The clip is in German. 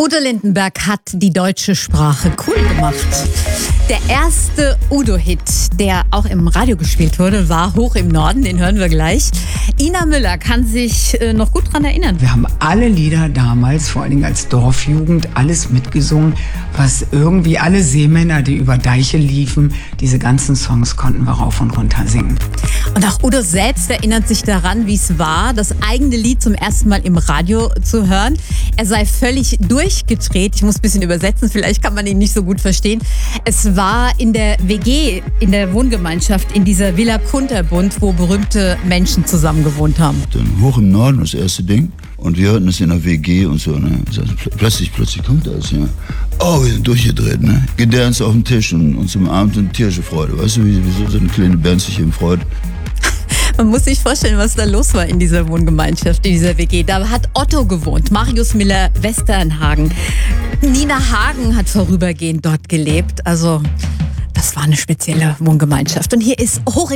Udo Lindenberg hat die deutsche Sprache cool gemacht. Der erste Udo-Hit, der auch im Radio gespielt wurde, war Hoch im Norden, den hören wir gleich. Ina Müller kann sich noch gut dran erinnern. Wir haben alle Lieder damals, vor allen Dingen als Dorfjugend, alles mitgesungen, was irgendwie alle Seemänner, die über Deiche liefen, diese ganzen Songs konnten wir rauf und runter singen. Und auch Udo selbst erinnert sich daran, wie es war, das eigene Lied zum ersten Mal im Radio zu hören. Er sei völlig durchgedreht. Ich muss ein bisschen übersetzen, vielleicht kann man ihn nicht so gut verstehen. Es war in der WG, in der Wohngemeinschaft, in dieser Villa Kunterbund, wo berühmte Menschen zusammen gewohnt haben. Dann Hoch im Norden, das erste Ding. Und wir hörten es in der WG und so. Ne? Plötzlich kommt das, ja. Oh, wir sind durchgedreht, ne? Gedance auf dem Tisch und zum Abend eine tierische Freude. Weißt du, wie so eine kleine Band sich eben freut? Man muss sich vorstellen, was da los war in dieser Wohngemeinschaft, in dieser WG. Da hat Otto gewohnt, Marius Müller-Westernhagen. Nina Hagen hat vorübergehend dort gelebt. Also, das war eine spezielle Wohngemeinschaft. Und hier ist Hoch